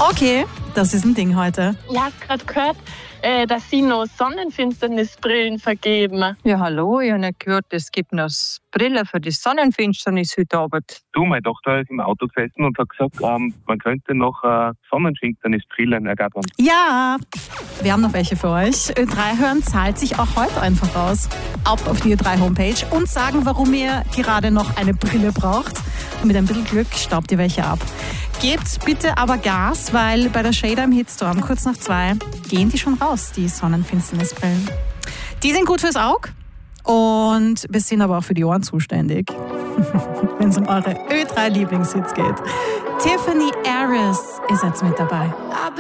Okay, das ist ein Ding heute. Ich habe gerade gehört, dass Sie noch Sonnenfinsternisbrillen vergeben. Ja, hallo, ich habe nicht gehört, es gibt noch Brillen für die Sonnenfinsternis heute Abend. Du, meine Tochter ist im Auto gesessen und hat gesagt, man könnte noch Sonnenfinsternisbrillen ergattern. Ja, wir haben noch welche für euch. Ö3 hören zahlt sich auch heute einfach aus. Ab auf die Ö3-Homepage und sagen, warum ihr gerade noch eine Brille braucht. Und mit ein bisschen Glück staubt ihr welche ab. Gebt bitte aber Gas, weil bei der Shader im Hitstorm kurz nach 2 gehen die schon raus, die Sonnenfinsternisbrillen. Die sind gut fürs Auge und wir sind aber auch für die Ohren zuständig, wenn es um eure Ö3-Lieblingshits geht. Tiffany Harris ist jetzt mit dabei.